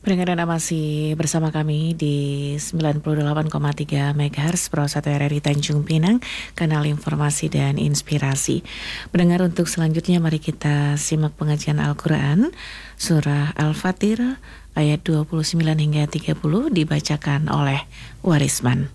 Pendengar Anda masih bersama kami di 98,3 MHz Pro 1 RRI Tanjung Pinang, kanal informasi dan inspirasi. Pendengar, untuk selanjutnya mari kita simak pengajian Al-Quran, Surah Al-Fatir, ayat 29 hingga 30 dibacakan oleh Warisman.